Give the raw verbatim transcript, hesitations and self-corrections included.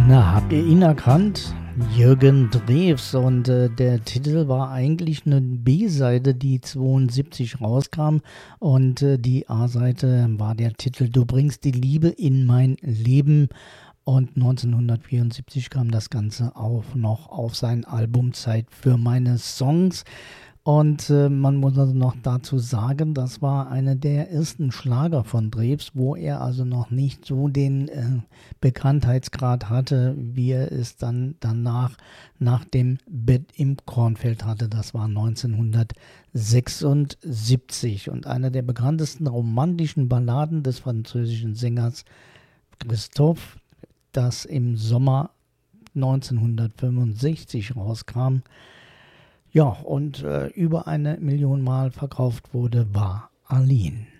Na, habt ihr ihn erkannt? Jürgen Drews, und äh, der Titel war eigentlich eine B-Seite, die zweiundsiebzig rauskam, und äh, die A-Seite war der Titel Du bringst die Liebe in mein Leben, und neunzehnhundertvierundsiebzig kam das Ganze auch noch auf sein Album Zeit für meine Songs. Und äh, man muss also noch dazu sagen, das war einer der ersten Schlager von Drews, wo er also noch nicht so den äh, Bekanntheitsgrad hatte, wie er es dann danach nach dem Bett im Kornfeld hatte. Das war neunzehnhundertsechsundsiebzig. Und eine der bekanntesten romantischen Balladen des französischen Sängers Christophe, das im Sommer neunzehnhundertfünfundsechzig rauskam, ja, und äh, über eine Million Mal verkauft wurde, war Aline.